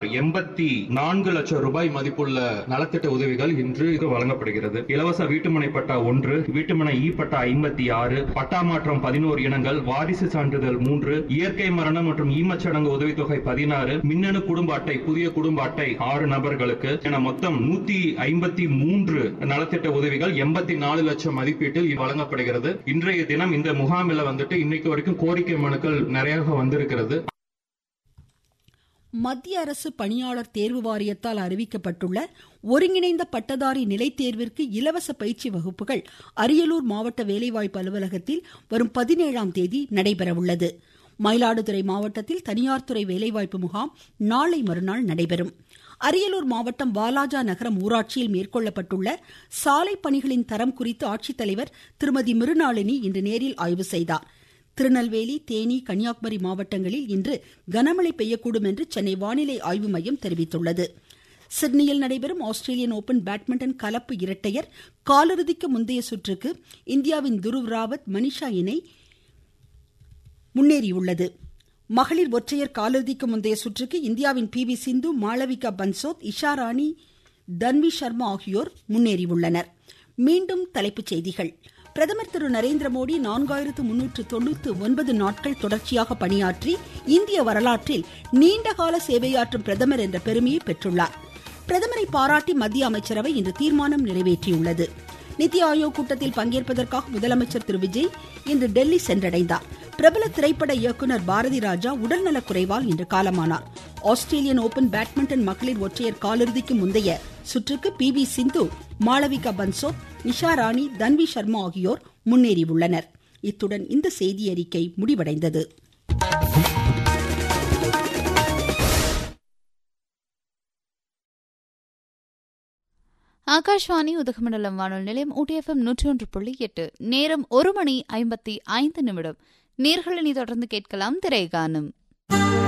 84 லட்சம் ரூபாய் மதிப்புள்ள நலத்திட்ட உதவிகள் இன்று வழங்கப்படுகிறது. இலவச வீட்டுமனை பட்டா 1, வீட்டுமனை இ பட்டா 56, பட்டா மாற்றம் 11 இனங்கள், வாரிசு சான்றிதழ் 3, இயற்கை மரணம் மற்றும் ஈமச்சடங்கு உதவித்தொகை 16, மின்னணு குடும்ப அட்டை, புதிய குடும்ப அட்டை 6 நபர்களுக்கு என மொத்தம் 153 நலத்திட்ட உதவிகள் 84 லட்சம் மதிப்பீட்டில் வழங்கப்படுகிறது. இன்றைய தினம் இந்த முகாமில் இன்னைக்கு வரைக்கும் கோரிக்கை மனுக்கள் நிறைய வந்திருக்கிறது. மத்திய அரசு பணியாளர் தேர்வு வாரியத்தால் அறிவிக்கப்பட்டுள்ள ஒருங்கிணைந்த பட்டதாரி நிலைத் தேர்விற்கு இலவச பயிற்சி வகுப்புகள் அரியலூர் மாவட்ட வேலைவாய்ப்பு அலுவலகத்தில் வரும் 17ஆம் தேதி நடைபெறவுள்ளது. மயிலாடுதுறை மாவட்டத்தில் தனியார் துறை வேலைவாய்ப்பு முகாம் நாளை மறுநாள் நடைபெறும். அரியலூர் மாவட்டம் வாலாஜா நகரம் ஊராட்சியில் மேற்கொள்ளப்பட்டுள்ள சாலை பணிகளின் தரம் குறித்து ஆட்சித்தலைவர் திருமதி மிருணாளினி இன்று நேரில் ஆய்வு செய்தார். திருநெல்வேலி, தேனி, கன்னியாகுமரி மாவட்டங்களில் இன்று கனமழை பெய்யக்கூடும் என்று சென்னை வானிலை ஆய்வு மையம் தெரிவித்துள்ளது. சிட்னியில் நடைபெறும் ஆஸ்திரேலியன் ஓபன் பேட்மிண்டன் கலப்பு இரட்டையர் காலிறுதிக்கு முந்தைய சுற்றுக்கு இந்தியாவின் துருவ் ராவத், மனிஷா இணை முன்னேறியுள்ளது. மகளிர் ஒற்றையர் காலிறுதிக்கு முந்தைய சுற்றுக்கு இந்தியாவின் PV சிந்து, மாளவிகா பன்சோத், இஷா ராணி, தன்வி சர்மா ஆகியோர் முன்னேறியுள்ளனர். மீண்டும் தலைப்புச் செய்திகள். பிரதமர் திரு நரேந்திர மோடி 4399 நாட்கள் தொடர்ச்சியாக பணியாற்றி இந்திய வரலாற்றில் நீண்டகால சேவையாற்றும் பிரதமர் என்ற பெருமையை பெற்றுள்ளார். பிரதமரை பாராட்டி மத்திய அமைச்சரவை இன்று தீர்மானம் நிறைவேற்றியுள்ளது. நித்தி ஆயோக் கூட்டத்தில் பங்கேற்பதற்காக முதலமைச்சர் திரு விஜய் இன்று டெல்லி சென்றடைந்தார். பிரபல திரைப்பட இயக்குனர் பாரதி ராஜா உடல்நலக் குறைவால் இன்று காலமானார். ஆஸ்திரேலியன் ஓபன் பேட்மிண்டன் மகளிர் ஒற்றையர் காலிறுதிக்கு முந்தைய சுற்றுக்கு PV சிந்து, மாளவிகா பன்சோத், நிஷா ராணி, தன்வி சர்மா ஆகியோர் முன்னேறியுள்ளனர். இத்துடன் இந்த செய்தியறிக்கை முடிவடைந்தது. ஆகாஷ்வாணி உதகமண்டலம் வானொலி நிலையம் ஊட்டி FM 101.8. நேரம் 1 மணி 55 நிமிடம். நேர்களை தொடர்ந்து கேட்கலாம் திரைகானம்.